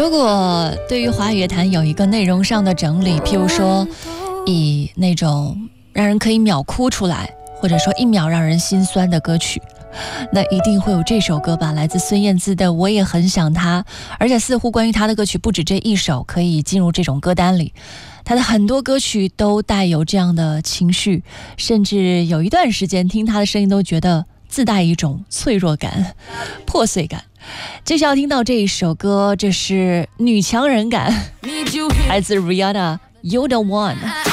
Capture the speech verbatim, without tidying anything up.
如果对于华语乐坛有一个内容上的整理，譬如说以那种让人可以秒哭出来，或者说一秒让人心酸的歌曲，那一定会有这首歌吧，来自孙燕姿的《我也很想他》。而且似乎关于他的歌曲不止这一首可以进入这种歌单里，他的很多歌曲都带有这样的情绪，甚至有一段时间听他的声音都觉得自带一种脆弱感、破碎感。接下来要听到这一首歌，这是女强人感，来自 Rihanna， You're the One。